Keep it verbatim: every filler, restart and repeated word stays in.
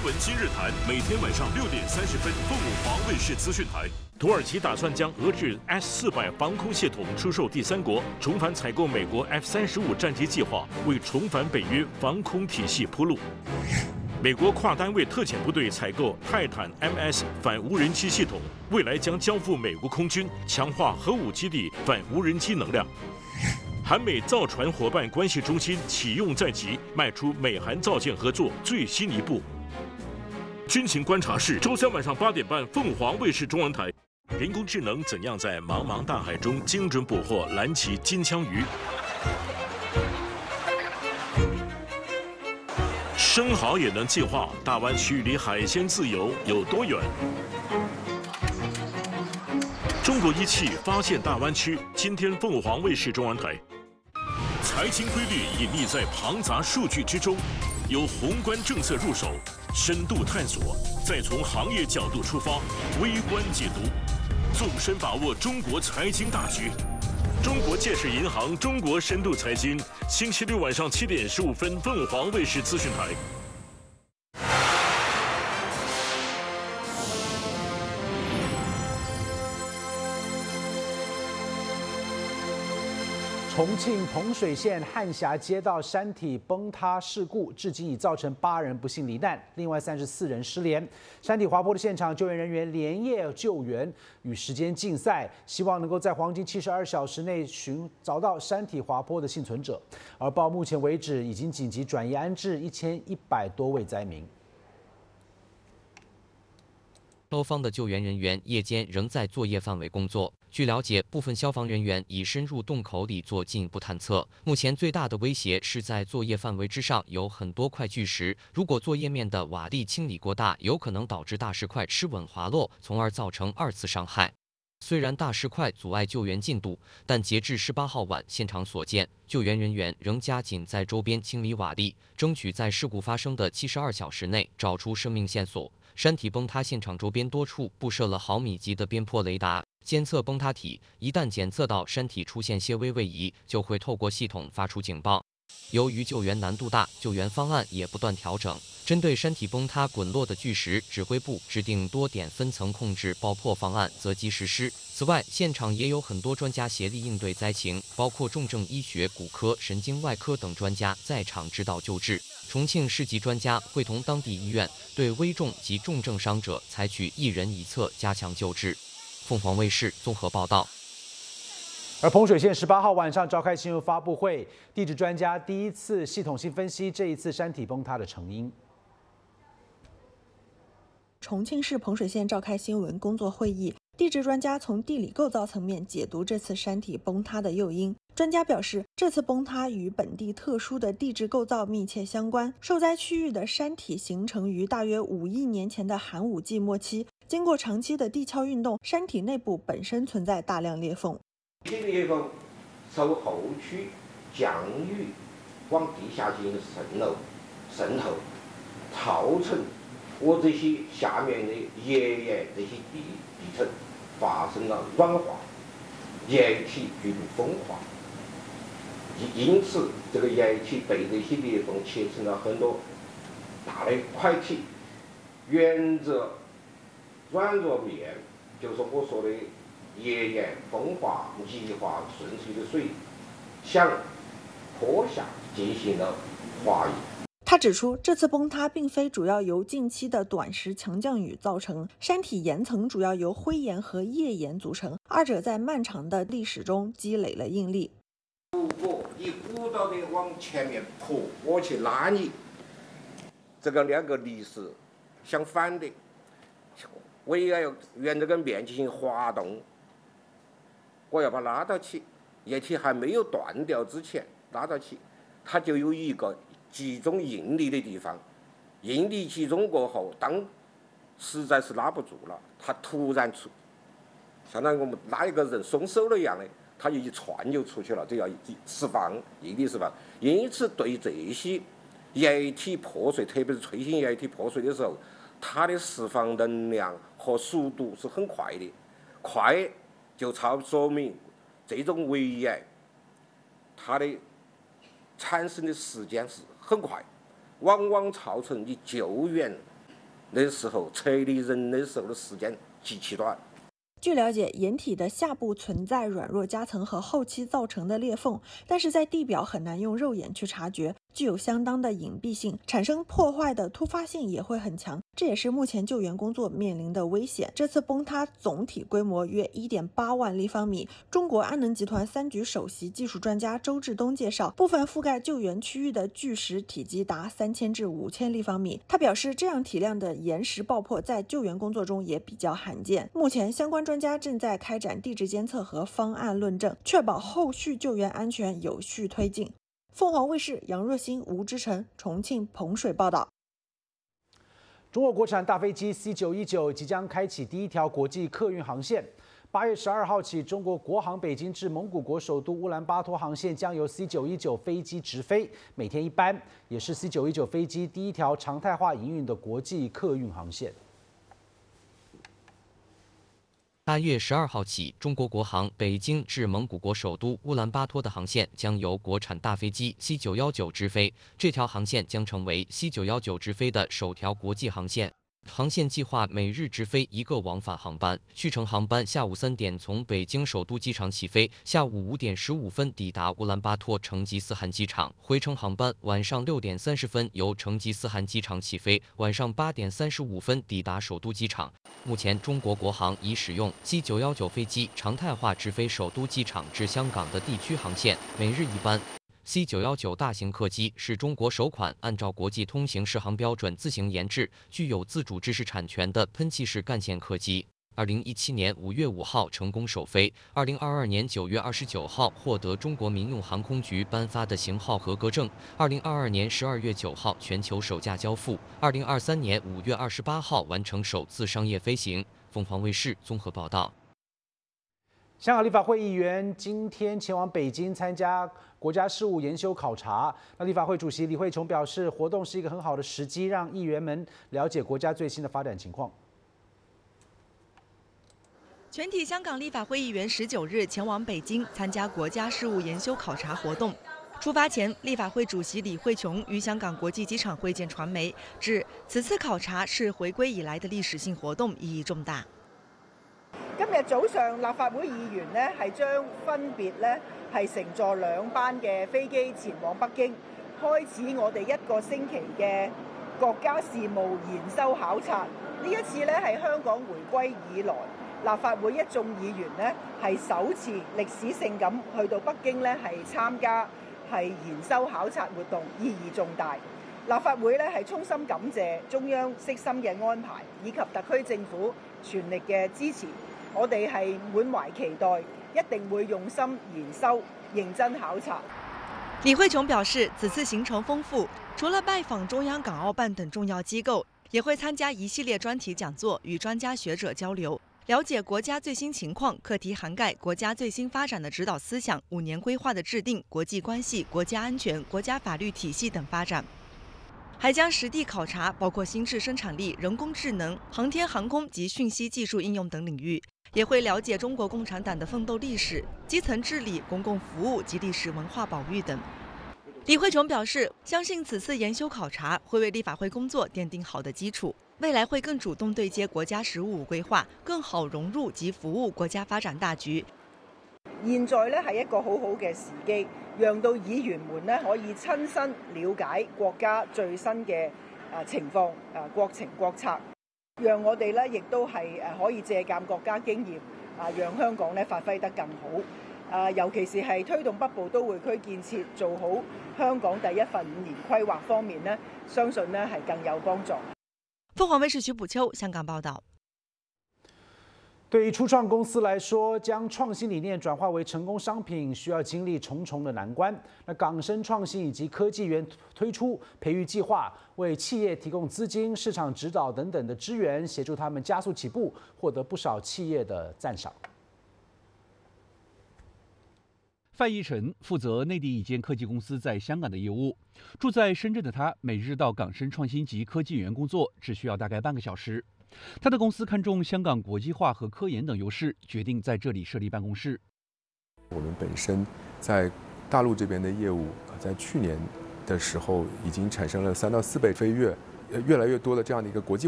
闻今日谈，每天晚上六点三十分，凤凰卫视资讯台。土耳其打算将俄制 S 四百防空系统出售第三国，重返采购美国 F 三十五战机计划，为重返北约防空体系铺路。美国跨单位特遣部队采购泰坦 M S 反无人机系统，未来将交付美国空军，强化核武基地反无人机能量。韩美造船伙伴关系中心启用在即，迈出美韩造舰合作最新一步。军情观察室，周三晚上八点半，凤凰卫视中文台。人工智能怎样在茫茫大海中精准捕获蓝鳍金枪鱼？生蚝也能进化，大湾区离海鲜自由有多远？中国一汽发现大湾区，今天凤凰卫视中文台。财经规律隐匿在庞杂数据之中，由宏观政策入手，深度探索，再从行业角度出发，微观解读，纵深把握中国财经大局。中国建设银行中国深度财经，星期六晚上七点十五分，凤凰卫视资讯台。 重庆彭水县汉峡街道山体崩塌事故，至今已造成八人不幸罹难，另外三十四人失联。山体滑坡的现场，救援人员连夜救援，与时间竞赛，希望能够在黄金七十二小时内寻找到山体滑坡的幸存者。而到目前为止，已经紧急转移安置一千一百多位灾民。 消防的救援人员夜间仍在作业范围工作。据了解，部分消防人员已深入洞口里做进一步探测。目前最大的威胁是在作业范围之上有很多块巨石，如果作业面的瓦砾清理过大，有可能导致大石块失稳滑落，从而造成二次伤害。虽然大石块阻碍救援进度，但截至十八号晚现场所见，救援人员仍加紧在周边清理瓦砾，争取在事故发生的七十二小时内找出生命线索。山体崩塌现场周边多处布设了毫米级的边坡雷达，监测崩塌体，一旦检测到山体出现些微位移，就会透过系统发出警报。由于救援难度大，救援方案也不断调整。针对山体崩塌滚落的巨石，指挥部制定多点分层控制爆破方案，择机实施。此外，现场也有很多专家协力应对灾情，包括重症医学、骨科、神经外科等专家在场指导救治。重庆市级专家会同当地医院对危重及重症伤者采取一人一侧加强救治。凤凰卫视综合报道。 而彭水县十八号晚上召开新闻发布会，地质专家第一次系统性分析这一次山体崩塌的成因。 重庆市彭水县召开新闻工作会议，地质专家从地理构造层面解读这次山体崩塌的诱因。专家表示，这次崩塌与本地特殊的地质构造密切相关。受灾区域的山体形成于大约五亿年前的寒武纪末期，经过长期的地壳运动，山体内部本身存在大量裂缝。 这个裂缝受后区降雨往地下进行渗漏、渗透，造成我这些下面的岩岩这些地地层发生了软化，岩体局部风化。因此，这个岩体被这些裂缝切成了很多大的块体，沿着软弱面，就是我说的岩岩风化、泥化顺水的水，向坡下进行了滑移。 他指出，这次崩塌并非主要由近期的短时强降雨造成，山体岩层主要由灰岩和页岩组成，二者在漫长的历史中积累了应力。 如果你鼓捣的往前面坡，我去拉你，这个两个力是相反的，我也要沿这个面进行滑动，我要把它拉到起，液体还没有断掉之前拉到起，它就有一个集中应力的地方，应力集中过后，当实在是拉不住了，它突然出，相当于我们拉一个人松手了一样的，它就一窜就出去了，这叫释放，应力释放。因此，对这些液体破碎，特别是脆性液体破碎的时候，它的释放能量和速度是很快的，快就超说明这种微岩它的产生的时间是很快，往往造成你救援那时候撤离人的时候的时间极其短。 据了解，掩体的下部存在软弱夹层和后期造成的裂缝，但是在地表很难用肉眼去察觉，具有相当的隐蔽性，产生破坏的突发性也会很强，这也是目前救援工作面临的危险。这次崩塌总体规模约 一点八万立方米。中国安能集团三局首席技术专家周志东介绍，部分覆盖救援区域的巨石体积达三千至五千立方米。他表示，这样体量的岩石爆破在救援工作中也比较罕见。目前相关专家正在开展地质监测和方案论证，确保后续救援安全有序推进。凤凰卫视杨若欣、吴之成，重庆彭水报道。 中国国产大飞机 C 九一九即将开启第一条国际客运航线。八月十二号起，中国国航北京至蒙古国首都乌兰巴托航线将由 C 九一九飞机直飞，每天一班，也是 C 九一九飞机第一条常态化营运的国际客运航线。 八月十二号起，中国国航北京至蒙古国首都乌兰巴托的航线将由国产大飞机 C 九一九直飞。这条航线将成为 C 九一九直飞的首条国际航线。航线计划每日直飞一个往返航班，续程航班下午三点从北京首都机场起飞，下午五点十五分抵达乌兰巴托成吉思汗机场；回程航班晚上六点三十分由成吉思汗机场起飞，晚上八点三十五分抵达首都机场。目前，中国国航已使用 C 九一九飞机常态化直飞首都机场至香港的地区航线，每日一班。C 九一九大型客机是中国首款按照国际通行适航标准自行研制、具有自主知识产权的喷气式干线客机。二零一七年五月五号成功首飞，二零二二年九月二十九号获得中国民用航空局颁发的型号合格证，二零二二年十二月九号全球首架交付，二零二三年五月二十八号完成首次商业飞行。凤凰卫视综合报道。 香港立法会议员今天前往北京参加国家事务研修考察。那立法会主席李慧琼表示，活动是一个很好的时机，让议员们了解国家最新的发展情况。 全体香港立法会议员十九日前往北京参加国家事务研修考察活动。出发前，立法会主席李慧琼与香港國際機場會見傳媒，指此次考察是回歸以來的歷史性活動，意義重大。 今日早上立法會議員呢係將分別呢係乘坐兩班嘅飛機前往北京，開始我哋一個星期嘅國家事務研修考察。呢一次呢係香港回歸以來立法會一眾議員呢係首次歷史性咁去到北京呢係參加係研修考察活動，意義重大。立法會呢係衷心感謝中央悉心嘅安排，以及特區政府全力嘅支持。我哋係滿懷期待，一定會用心研修、認真考察。 李慧瓊表示，此次行程豐富，除了拜訪中央港澳辦等重要機構，也會參加一系列專題講座，與專家學者交流，了解國家最新情況。課題涵蓋國家最新發展的指導思想、五年規劃的制定、國際關係、國家安全、國家法律體系等發展。還將實地考察包括新智生產力、人工智能、航天航空及訊息技術應用等領域，也會了解中國共產黨的奮鬥歷史、基層治理、公共服務及歷史文化保育等。李慧瓊表示，相信此次研修考察會為立法會工作奠定好的基礎，未來會更主動對接國家十五五規劃，更好融入及服務國家發展大局。 現在呢係一個好好嘅時機，讓到議員們呢可以親身了解國家最新嘅啊情況啊國情國策，讓我哋呢亦都係誒可以借鑑國家經驗啊，讓香港呢發揮得更好啊，尤其是係推動北部都會區建設，做好香港第一份五年規劃方面呢，相信呢係更有幫助。 鳳凰衛視徐補秋香港報道。 對於初創公司來說，將創新理念轉化為成功商品，需要經歷重重的難關。那港深創新以及科技園推出培育計劃，為企業提供資金、市場指導等等的支援，協助他們加速起步，獲得不少企業的讚賞。 范一晨負責內地一間科技公司在香港的業務，住在深圳的他，每日到港深創新及科技園工作，只需要大概半個小時。他的公司看重香港國際化和科研等優勢，決定在這裡設立辦公室。 我們本身在大陸這邊的業務，在去年的時候已經產生了三到四倍飛躍，越來越多的這樣的一個國際